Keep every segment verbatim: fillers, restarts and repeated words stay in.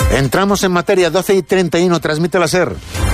Entramos en materia, doce y treinta y uno, transmite la SER.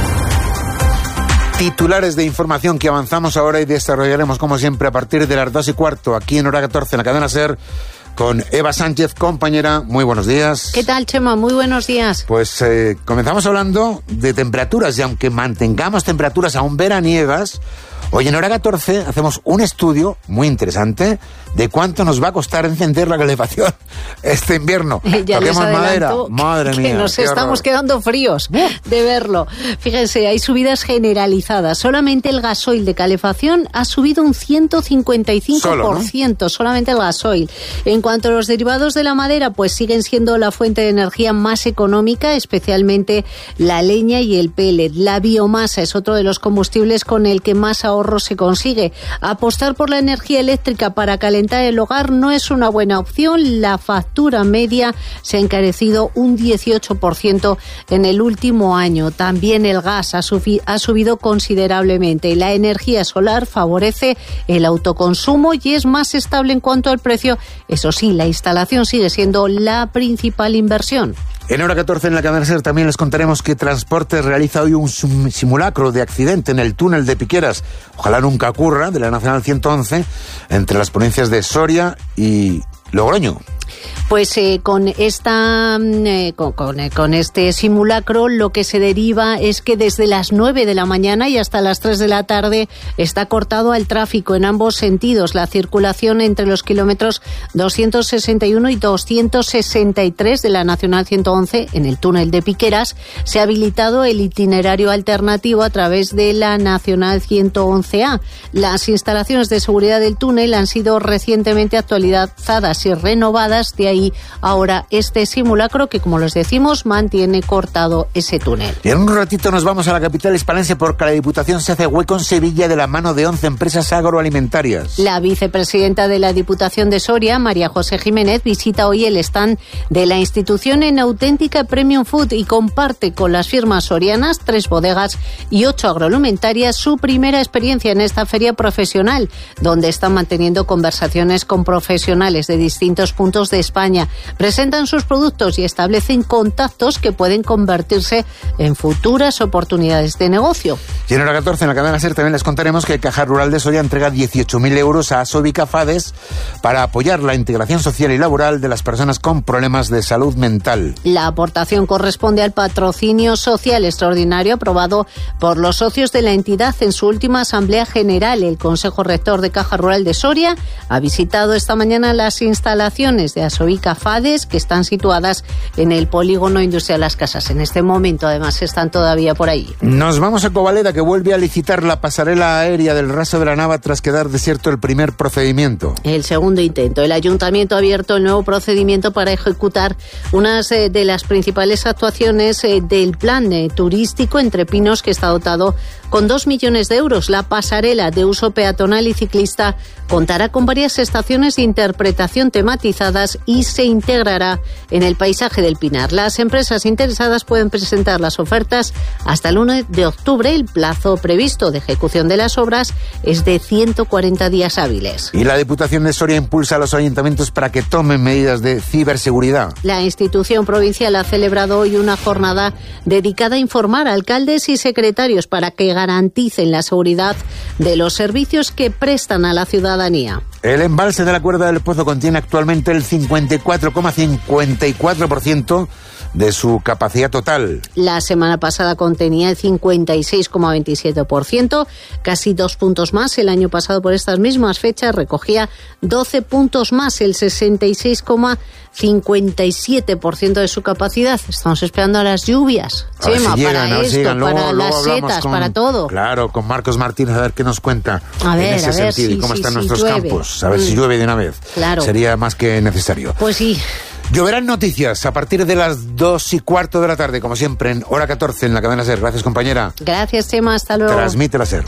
Titulares de información que avanzamos ahora y desarrollaremos como siempre a partir de las dos y cuarto, aquí en hora catorce en la cadena SER, con Eva Sánchez, compañera. Muy buenos días. ¿Qué tal, Chema? Muy buenos días. Pues eh, comenzamos hablando de temperaturas, y aunque mantengamos temperaturas aún veraniegas, hoy en hora catorce hacemos un estudio muy interesante de cuánto nos va a costar encender la calefacción este invierno. Ya les madera. Madre que mía, nos estamos horror. quedando fríos de verlo. Fíjense, hay subidas generalizadas. Solamente el gasoil de calefacción ha subido un ciento cincuenta y cinco por ciento. Solo, ¿no? Solamente el gasoil. En cuanto a los derivados de la madera, pues siguen siendo la fuente de energía más económica, especialmente la leña y el pellet. La biomasa es otro de los combustibles con el que más ahorro se consigue. Apostar por la energía eléctrica para calentar el hogar no es una buena opción. La factura media se ha encarecido un dieciocho por ciento en el último año. También el gas ha, subi- ha subido considerablemente. La energía solar favorece el autoconsumo y es más estable en cuanto al precio. Eso sí, la instalación sigue siendo la principal inversión. En hora catorce en la cadena SER también les contaremos que Transportes realiza hoy un simulacro de accidente en el túnel de Piqueras. Ojalá nunca ocurra, de la Nacional ciento once, entre las provincias de Soria y Logroño. Pues eh, con esta eh, con, con, eh, con este simulacro lo que se deriva es que desde las nueve de la mañana y hasta las tres de la tarde está cortado al tráfico en ambos sentidos. La circulación entre los kilómetros doscientos sesenta y uno y doscientos sesenta y tres de la Nacional ciento once en el túnel de Piqueras. Se ha habilitado el itinerario alternativo a través de la Nacional ciento once A. Las instalaciones de seguridad del túnel han sido recientemente actualizadas y renovadas. De ahí ahora este simulacro que, como les decimos, mantiene cortado ese túnel. Y en un ratito nos vamos a la capital hispalense porque la Diputación se hace hueco en Sevilla de la mano de once empresas agroalimentarias. La vicepresidenta de la Diputación de Soria, María José Jiménez, visita hoy el stand de la institución en Auténtica Premium Food y comparte con las firmas sorianas, tres bodegas y ocho agroalimentarias, su primera experiencia en esta feria profesional, donde están manteniendo conversaciones con profesionales de distintos puntos de España. Presentan sus productos y establecen contactos que pueden convertirse en futuras oportunidades de negocio. Y en hora catorce en la cadena SER también les contaremos que Caja Rural de Soria entrega dieciocho mil euros a Asobica Fades para apoyar la integración social y laboral de las personas con problemas de salud mental. La aportación corresponde al patrocinio social extraordinario aprobado por los socios de la entidad en su última asamblea general. El Consejo Rector de Caja Rural de Soria ha visitado esta mañana las instalaciones de Asobica Fades, que están situadas en el polígono industrial Las Casas. En este momento, además, están todavía por ahí. Nos vamos a Covaleda, que vuelve a licitar la pasarela aérea del Raso de la Nava tras quedar desierto el primer procedimiento. El segundo intento. El Ayuntamiento ha abierto el nuevo procedimiento para ejecutar unas eh, de las principales actuaciones eh, del plan eh, turístico Entre Pinos, que está dotado con dos millones de euros. La pasarela de uso peatonal y ciclista contará con varias estaciones de interpretación tematizadas y se integrará en el paisaje del Pinar. Las empresas interesadas pueden presentar las ofertas hasta el uno de octubre. El plazo previsto de ejecución de las obras es de ciento cuarenta días hábiles. Y la Diputación de Soria impulsa a los ayuntamientos para que tomen medidas de ciberseguridad. La institución provincial ha celebrado hoy una jornada dedicada a informar a alcaldes y secretarios para que garanticen la seguridad de los servicios que prestan a la ciudadanía. El embalse de la Cuerda del Pozo contiene actualmente el cincuenta y cuatro coma cincuenta y cuatro por ciento de su capacidad total. La semana pasada contenía el cincuenta y seis coma veintisiete por ciento, casi dos puntos más. El año pasado por estas mismas fechas recogía doce puntos más, el sesenta y seis coma cincuenta y siete por ciento de su capacidad. Estamos esperando a las lluvias, a Chema, si llegan, para esto, llegan. para luego, las luego setas, con, para todo. Claro, con Marcos Martínez a ver qué nos cuenta a ver, en ese a ver, sentido sí, y cómo sí, están sí, nuestros llueve. campos. A ver mm. si llueve de una vez. Claro. Sería más que necesario. Pues sí. Lloverán noticias a partir de las dos y cuarto de la tarde, como siempre, en hora catorce en la cadena SER. Gracias, compañera. Gracias, Chema. Hasta luego. Transmite la SER.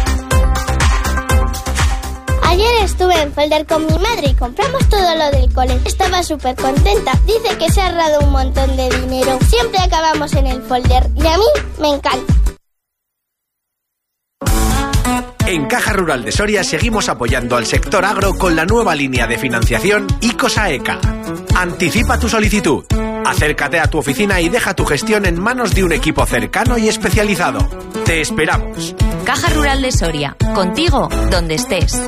Ayer estuve en Folder con mi madre y compramos todo lo del cole. Estaba súper contenta. Dice que se ha ahorrado un montón de dinero. Siempre acabamos en el Folder y a mí me encanta. En Caja Rural de Soria seguimos apoyando al sector agro con la nueva línea de financiación ICOS AECA. Anticipa tu solicitud. Acércate a tu oficina y deja tu gestión en manos de un equipo cercano y especializado. Te esperamos. Caja Rural de Soria. Contigo, donde estés.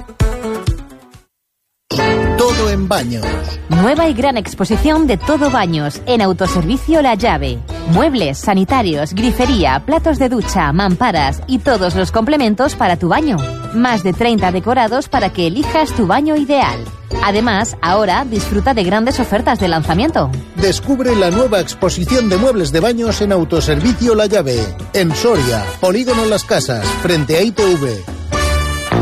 Todo en baños. Nueva y gran exposición de Todo Baños en Autoservicio La Llave. Muebles, sanitarios, grifería, platos de ducha, mamparas y todos los complementos para tu baño. Más de treinta decorados para que elijas tu baño ideal. Además, ahora disfruta de grandes ofertas de lanzamiento. Descubre la nueva exposición de muebles de baños en Autoservicio La Llave. En Soria, Polígono Las Casas, frente a I T V.